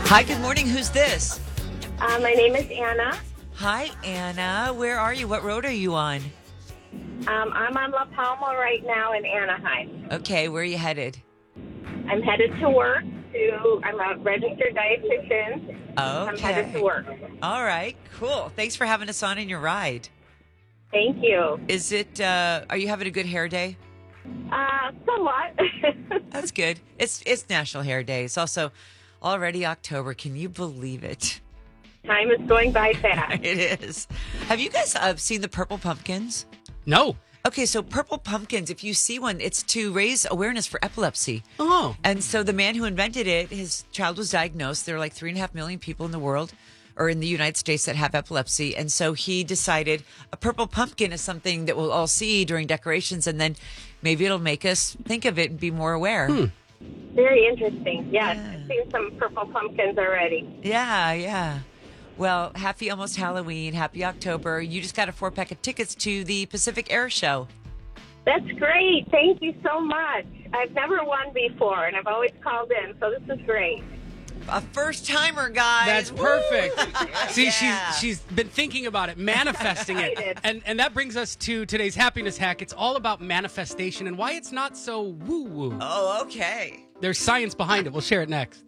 Hi, good morning. Who's this? My name is Anna. Hi, Anna. Where are you? What road are you on? I'm on La Palma right now in Anaheim. Okay, where are you headed? I'm headed to work. I'm a registered dietitian. I'm headed to work. All right, cool. Thanks for having us on in your ride. Thank you. Is it, are you having a good hair day? Somewhat. That's good. It's National Hair Day. It's also already October. Can you believe it? Time is going by fast. It is. Have you guys seen the purple pumpkins? No. Okay, so purple pumpkins, if you see one, it's to raise awareness for epilepsy. Oh. And so the man who invented it, his child was diagnosed. There are like 3.5 million people in the world or in the United States that have epilepsy. And so he decided a purple pumpkin is something that we'll all see during decorations. And then maybe it'll make us think of it and be more aware. Very interesting. Yes, I've seen some purple pumpkins already. Yeah. Well, happy almost Halloween. Happy October. You just got a 4-pack of tickets to the Pacific Air Show. That's great. Thank you so much. I've never won before, and I've always called in, so this is great. A first-timer, guys. That's perfect. See, Yeah. she's been thinking about it, manifesting it. Excited. And that brings us to today's happiness hack. It's all about manifestation and why it's not so woo-woo. Oh, okay. There's science behind it. We'll share it next.